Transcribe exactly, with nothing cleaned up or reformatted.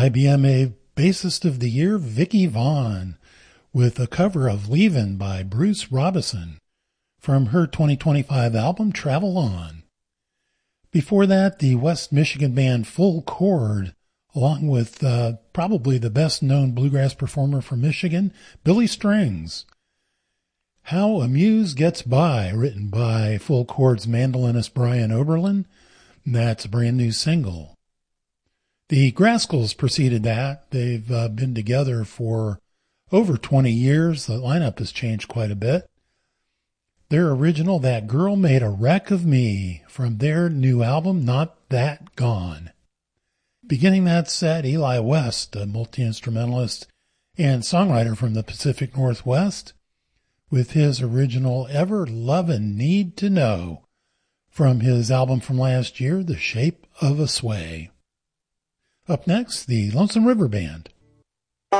I B M A Bassist of the Year, Vicky Vaughn, with a cover of Leavin' by Bruce Robison from her twenty twenty-five album, Travel On. Before that, the West Michigan band Full Chord, along with uh, probably the best-known bluegrass performer from Michigan, Billy Strings. How a Muse Gets By, written by Full Chord's mandolinist Brian Oberlin. That's a brand new single. The Grascals preceded that. They've uh, been together for over twenty years. The lineup has changed quite a bit. Their original, That Girl Made a Wreck of Me, from their new album, Not That Gone. Beginning that set, Eli West, a multi-instrumentalist and songwriter from the Pacific Northwest, with his original Ever Lovin' Need to Know from his album from last year, The Shape of a Sway. Up next, the Lonesome River Band.